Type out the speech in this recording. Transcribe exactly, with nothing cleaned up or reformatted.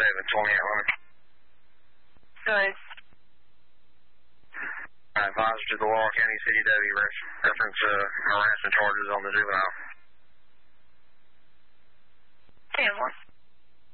seven, twenty-eight hundred. Good. Advisor to the Laurel County C D W reference uh, harassment charges on the juvenile.